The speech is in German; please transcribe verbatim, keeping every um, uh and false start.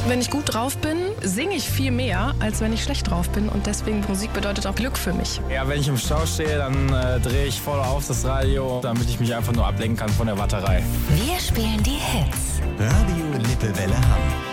Wenn ich gut drauf bin, singe ich viel mehr, als wenn ich schlecht drauf bin. Und deswegen, Musik bedeutet auch Glück für mich. Ja, wenn ich im Stau stehe, dann äh, drehe ich voll auf das Radio, damit ich mich einfach nur ablenken kann von der Warterei. Wir spielen die Hits. Radio Lippewelle Hamm.